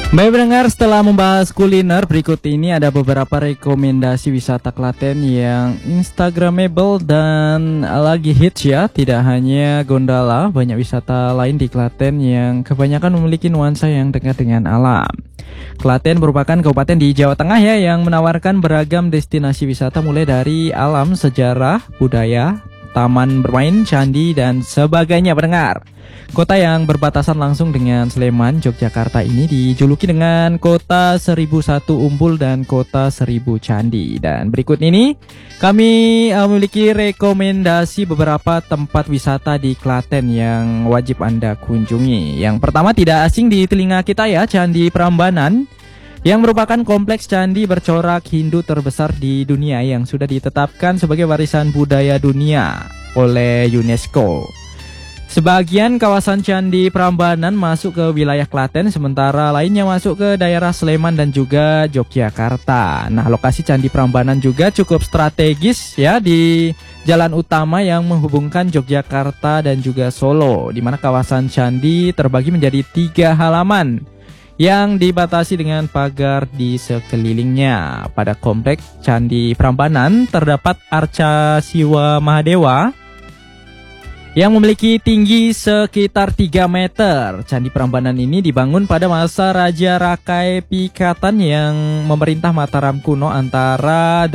Baik pendengar, setelah membahas kuliner, berikut ini ada beberapa rekomendasi wisata Klaten yang instagramable dan lagi hits ya. Tidak hanya gondola, banyak wisata lain di Klaten yang kebanyakan memiliki nuansa yang dekat dengan alam. Klaten merupakan kabupaten di Jawa Tengah ya yang menawarkan beragam destinasi wisata mulai dari alam, sejarah, budaya, taman bermain, candi, dan sebagainya pendengar. Kota yang berbatasan langsung dengan Sleman, Yogyakarta ini dijuluki dengan Kota 1001 Umbul dan Kota 1000 Candi. Dan berikut ini kami memiliki rekomendasi beberapa tempat wisata di Klaten yang wajib Anda kunjungi. Yang pertama tidak asing di telinga kita ya, Candi Prambanan, yang merupakan kompleks candi bercorak Hindu terbesar di dunia yang sudah ditetapkan sebagai warisan budaya dunia oleh UNESCO. Sebagian kawasan Candi Prambanan masuk ke wilayah Klaten, sementara lainnya masuk ke daerah Sleman dan juga Yogyakarta. Nah, lokasi Candi Prambanan juga cukup strategis ya di jalan utama yang menghubungkan Yogyakarta dan juga Solo, di mana kawasan candi terbagi menjadi 3 halaman yang dibatasi dengan pagar di sekelilingnya. Pada kompleks Candi Prambanan terdapat arca Siwa Mahadewa yang memiliki tinggi sekitar 3 meter. Candi Prambanan ini dibangun pada masa Raja Rakai Pikatan yang memerintah Mataram kuno antara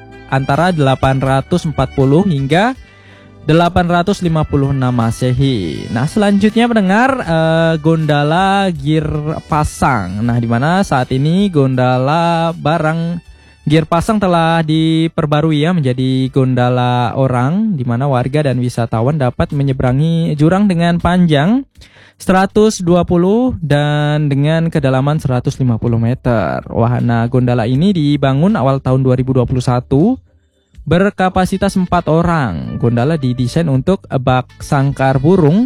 840 hingga 856 Masehi. Nah, selanjutnya pendengar Gondala Girpasang. Nah, di mana saat ini Gondala barang Girpasang telah diperbarui ya menjadi gondola orang, di mana warga dan wisatawan dapat menyeberangi jurang dengan panjang 120 dan dengan kedalaman 150 meter. Wahana gondola ini dibangun awal tahun 2021, berkapasitas 4 orang. Gondola didesain untuk bak sangkar burung,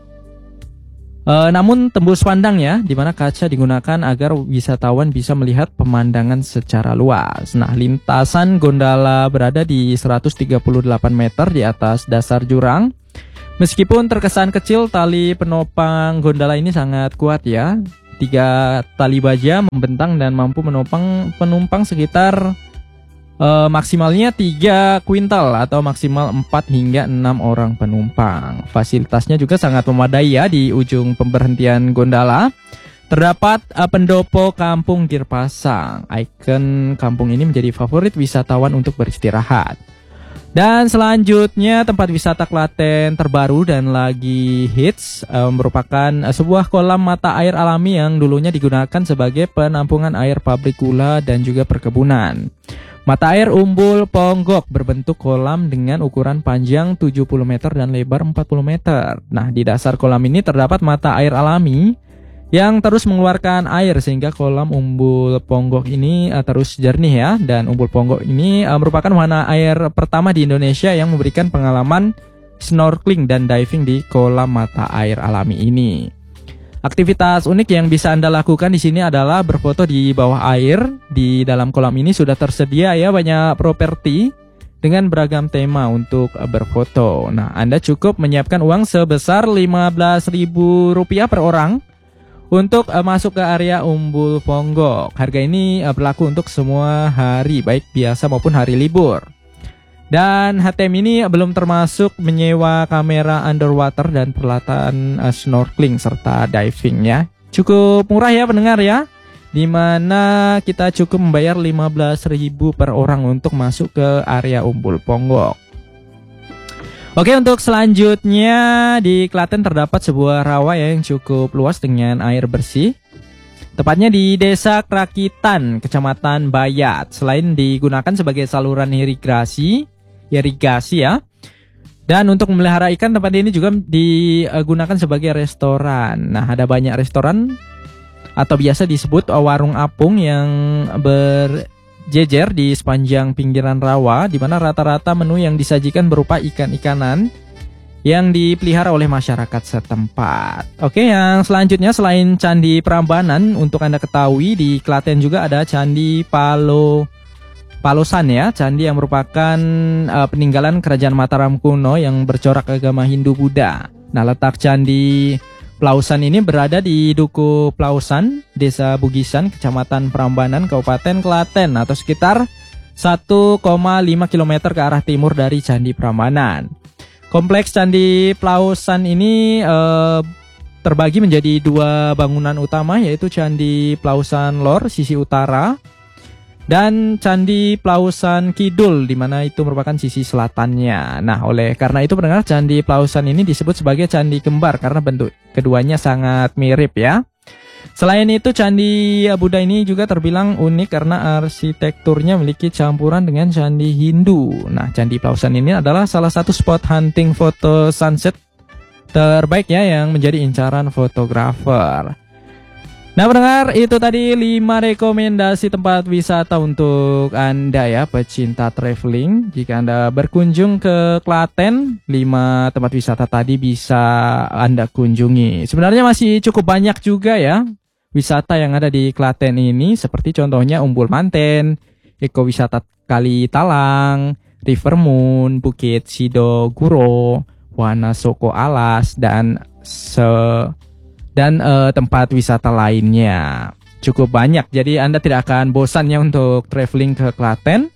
namun tembus pandang ya, di mana kaca digunakan agar wisatawan bisa melihat pemandangan secara luas. Nah, lintasan gondola berada di 138 meter di atas dasar jurang. Meskipun terkesan kecil, tali penopang gondola ini sangat kuat ya. 3 tali baja membentang dan mampu menopang penumpang sekitar maksimalnya 3 kuintal atau maksimal 4 hingga 6 orang penumpang. Fasilitasnya juga sangat memadai ya. Di ujung pemberhentian gondola terdapat pendopo Kampung Girpasang. Ikon kampung ini menjadi favorit wisatawan untuk beristirahat. Dan selanjutnya tempat wisata Klaten terbaru dan lagi hits merupakan sebuah kolam mata air alami yang dulunya digunakan sebagai penampungan air pabrik gula dan juga perkebunan. Mata air Umbul Ponggok berbentuk kolam dengan ukuran panjang 70 meter dan lebar 40 meter. Nah, di dasar kolam ini terdapat mata air alami yang terus mengeluarkan air sehingga kolam Umbul Ponggok ini terus jernih ya. Dan Umbul Ponggok ini merupakan wahana air pertama di Indonesia yang memberikan pengalaman snorkeling dan diving di kolam mata air alami ini. Aktivitas unik yang bisa Anda lakukan di sini adalah berfoto di bawah air. Di dalam kolam ini sudah tersedia ya banyak properti dengan beragam tema untuk berfoto. Nah, Anda cukup menyiapkan uang sebesar Rp15.000 per orang untuk masuk ke area Umbul Ponggok. Harga ini berlaku untuk semua hari, baik biasa maupun hari libur. Dan HTM ini belum termasuk menyewa kamera underwater dan peralatan snorkeling serta diving ya. Cukup murah ya pendengar ya, dimana kita cukup membayar Rp15.000 per orang untuk masuk ke area Umbul Ponggok. Oke, untuk selanjutnya di Klaten terdapat sebuah rawa yang cukup luas dengan air bersih. Tepatnya di Desa Krakitan, Kecamatan Bayat. Selain digunakan sebagai saluran irigasi ya. Dan untuk memelihara ikan, tempat ini juga digunakan sebagai restoran. Nah, ada banyak restoran atau biasa disebut warung apung yang berjejer di sepanjang pinggiran rawa, di mana rata-rata menu yang disajikan berupa ikan-ikanan yang dipelihara oleh masyarakat setempat. Oke, yang selanjutnya selain Candi Prambanan, untuk Anda ketahui di Klaten juga ada Candi Palosan ya, candi yang merupakan peninggalan kerajaan Mataram kuno yang bercorak agama Hindu Buddha. Nah, letak Candi Plausan ini berada di Duku Plausan, Desa Bugisan, Kecamatan Prambanan, Kabupaten Klaten, atau sekitar 1,5 km ke arah timur dari Candi Prambanan. Kompleks Candi Plausan ini terbagi menjadi dua bangunan utama, yaitu Candi Plausan Lor sisi utara dan Candi Plausan Kidul, di mana itu merupakan sisi selatannya. Nah, oleh karena itu pendengar, Candi Plausan ini disebut sebagai candi kembar karena bentuk keduanya sangat mirip ya. Selain itu, Candi Buddha ini juga terbilang unik karena arsitekturnya memiliki campuran dengan Candi Hindu. Nah, Candi Plausan ini adalah salah satu spot hunting foto sunset terbaik ya yang menjadi incaran fotografer. Nah, pendengar, itu tadi 5 rekomendasi tempat wisata untuk Anda ya, pecinta traveling. Jika Anda berkunjung ke Klaten, 5 tempat wisata tadi bisa Anda kunjungi. Sebenarnya masih cukup banyak juga ya wisata yang ada di Klaten ini, seperti contohnya Umbul Manten, Ekowisata Kali Talang, River Moon, Bukit Sido Guro, Wana Soko Alas, dan tempat wisata lainnya. Cukup banyak, jadi Anda tidak akan bosan ya untuk traveling ke Klaten.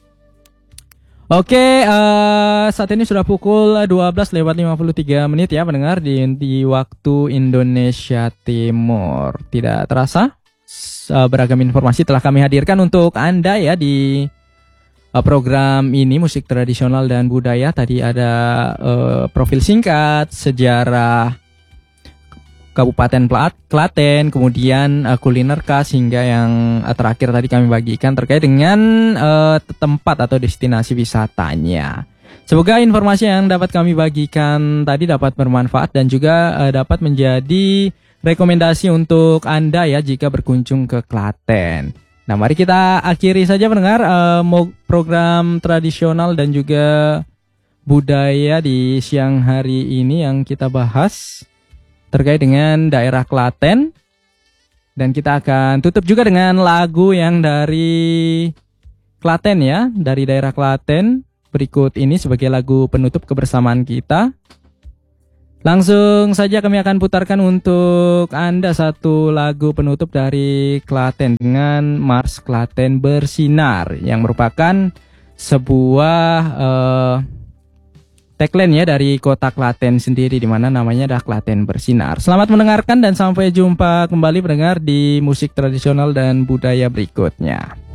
Oke, saat ini sudah pukul 12:53 ya pendengar di waktu Indonesia Timur. Tidak terasa beragam informasi telah kami hadirkan untuk Anda ya di program ini, musik tradisional dan budaya. Tadi ada profil singkat, sejarah Kabupaten Klaten, kemudian kuliner khas, hingga yang terakhir tadi kami bagikan terkait dengan tempat atau destinasi wisatanya. Semoga informasi yang dapat kami bagikan tadi dapat bermanfaat dan juga dapat menjadi rekomendasi untuk Anda ya jika berkunjung ke Klaten. Nah, mari kita akhiri saja pendengar program tradisional dan juga budaya di siang hari ini yang kita bahas terkait dengan daerah Klaten. Dan kita akan tutup juga dengan lagu yang dari Klaten ya, dari daerah Klaten. Berikut ini sebagai lagu penutup kebersamaan kita. Langsung saja kami akan putarkan untuk Anda satu lagu penutup dari Klaten dengan Mars Klaten Bersinar, yang merupakan sebuah tagline ya dari kota Klaten sendiri, di mana namanya adalah Klaten Bersinar. Selamat mendengarkan dan sampai jumpa kembali pendengar di musik tradisional dan budaya berikutnya.